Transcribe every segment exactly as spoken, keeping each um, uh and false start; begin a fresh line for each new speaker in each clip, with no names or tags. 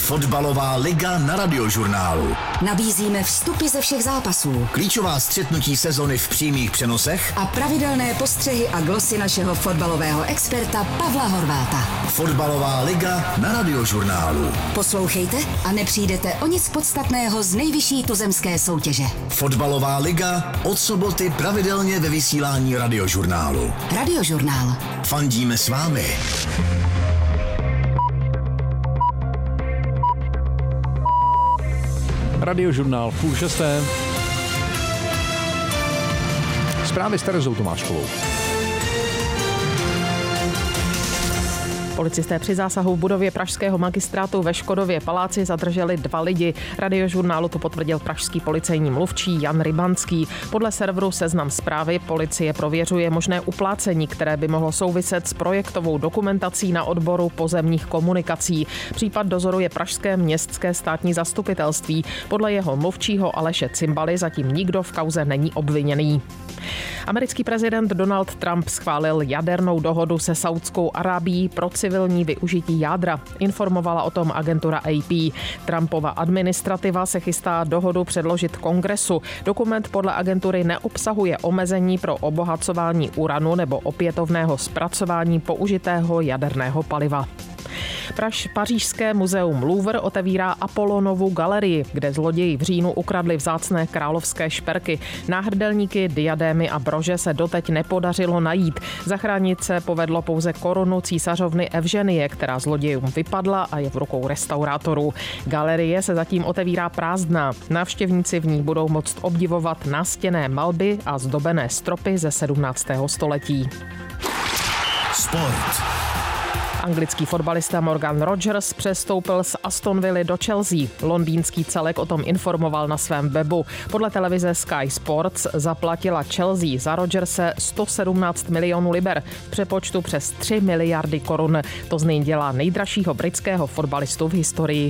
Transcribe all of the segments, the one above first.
Fotbalová liga na Radiožurnálu.
Nabízíme vstupy ze všech zápasů,
Klíčová střetnutí sezony v přímých přenosech
a pravidelné postřehy a glosy našeho fotbalového experta Pavla Horváta.
Fotbalová liga na Radiožurnálu.
Poslouchejte a nepřijdete o nic podstatného z nejvyšší tuzemské soutěže.
Fotbalová liga od soboty pravidelně ve vysílání Radiožurnálu.
Radiožurnál.
Fandíme s vámi.
Radiožurnál půl šesté. Zprávy s Terezou Tomáškovou.
Policisté při zásahu v budově pražského magistrátu ve Škodově paláci zadrželi dva lidi. Radiožurnálu to potvrdil pražský policejní mluvčí Jan Rybanský. Podle serveru Seznam Zprávy policie prověřuje možné uplácení, které by mohlo souviset s projektovou dokumentací na odboru pozemních komunikací. Případ dozoruje pražské městské státní zastupitelství. Podle jeho mluvčího Aleše Cimbaly zatím nikdo v kauze není obviněný. Americký prezident Donald Trump schválil jadernou dohodu se Saudskou Arábií pro civilní využití jádra. Informovala o tom agentura A P. Trumpova administrativa se chystá dohodu předložit Kongresu. Dokument podle agentury neobsahuje omezení pro obohacování uranu nebo opětovného zpracování použitého jaderného paliva. Praž, Pařížské muzeum Louvre otevírá Apollonovu galerii, kde zloději v říjnu ukradli vzácné královské šperky. Náhrdelníky, diadémy a brože se doteď nepodařilo najít. Zachránit se povedlo pouze korunu císařovny Evženie, která zlodějům vypadla a je v rukou restaurátorů. Galerie se zatím otevírá prázdná. Návštěvníci v ní budou moct obdivovat nástěnné malby a zdobené stropy ze sedmnáctého století.
Sport.
Anglický fotbalista Morgan Rogers přestoupil z Aston Villy do Chelsea. Londýnský celek o tom informoval na svém webu. Podle televize Sky Sports zaplatila Chelsea za Rogerse sto sedmnáct milionů liber, v přepočtu přes tři miliardy korun. To z něj dělá nejdražšího britského fotbalistu v historii.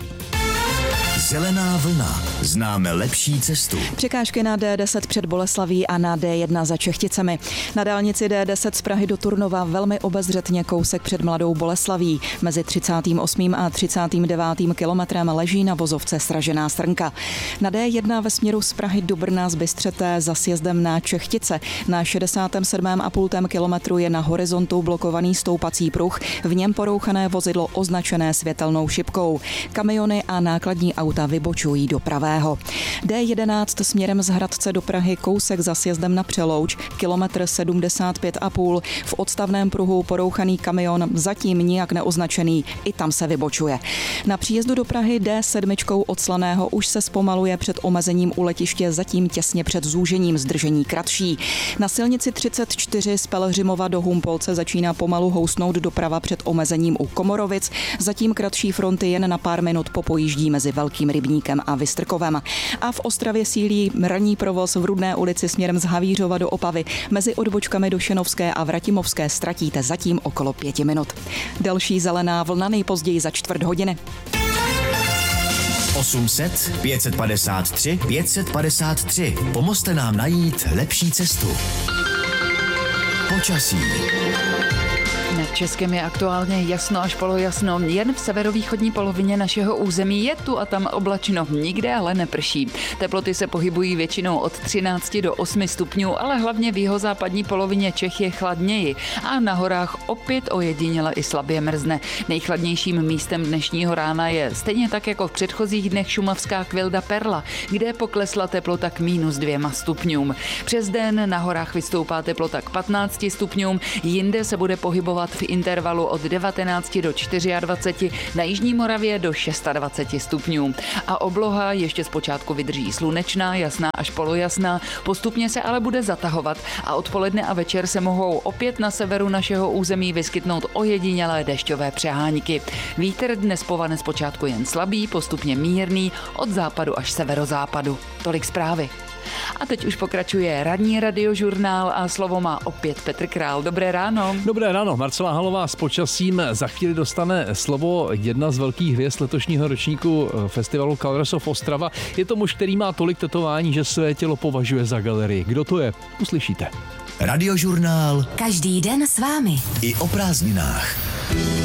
Zelená vlna. Známe lepší cestu.
Překážky na D deset před Boleslaví a na D jedna za Čechticemi. Na dálnici D deset z Prahy do Turnova velmi obezřetně kousek před Mladou Boleslaví. Mezi třicátým osmým a třicátým devátým kilometrem leží na vozovce sražená srnka. Na D jedna ve směru z Prahy do Brna z Bystřete za sjezdem na Čechtice. Na šedesátém sedmém a půl kilometru je na horizontu blokovaný stoupací pruh, v něm porouchané vozidlo označené světelnou šipkou. Kamiony a nákladní auta vybočují do pravého. D jedenáct směrem z Hradce do Prahy kousek za sjezdem na Přelouč, kilometr sedmdesát pět a půl. V odstavném pruhu porouchaný kamion, zatím nijak neoznačený, i tam se vybočuje. Na příjezdu do Prahy D sedm od Slaného už se zpomaluje před omezením u letiště, zatím těsně před zúžením, zdržení kratší. Na silnici třicet čtyři z Pelhřimova do Humpolce začíná pomalu housnout doprava před omezením u Komorovic, zatím kratší fronty jen na pár minut po pojíždí mezi Velkým Rybníkem a Vystrkovem. A v Ostravě sílí ranní provoz v Rudné ulici směrem z Havířova do Opavy. Mezi odbočkami do Šenovské a Vratimovské ztratíte zatím okolo pěti minut. Další zelená vlna nejpozději za čtvrt hodiny.
osm set, pět set padesát tři, pět set padesát tři. Pomozte nám najít lepší cestu. Počasí.
Nad Českem je aktuálně jasno až polojasno. Jen v severovýchodní polovině našeho území je tu a tam oblačno. Nikde ale neprší. Teploty se pohybují většinou od třinácti do osmi stupňů, ale hlavně v jihozápadní polovině Čech je chladněji. A na horách opět ojediněle i slabě mrzne. Nejchladnějším místem dnešního rána je stejně tak jako v předchozích dnech šumavská Kvilda Perla, kde poklesla teplota k mínus dvěma stupňům. Přes den na horách vystoupá teplota k patnácti stupňům, jinde se bude pohybovat v intervalu od devatenácti do dvaceti čtyři, na Jižní Moravě do dvaceti šesti stupňů. A obloha ještě zpočátku vydrží slunečná, jasná až polojasná, postupně se ale bude zatahovat a odpoledne a večer se mohou opět na severu našeho území vyskytnout ojedinělé dešťové přehánky. Vítr dnes povane zpočátku jen slabý, postupně mírný, od západu až severozápadu. Tolik zprávy. A teď už pokračuje ranní Radiožurnál a slovo má opět Petr Král. Dobré ráno.
Dobré ráno. Marcela Halová s počasím. Za chvíli dostane slovo jedna z velkých hvězd letošního ročníku festivalu Colors of Ostrava. Je to muž, který má tolik tetování, že své tělo považuje za galerii. Kdo to je? Uslyšíte.
Radiožurnál.
Každý den s vámi.
I o prázdninách.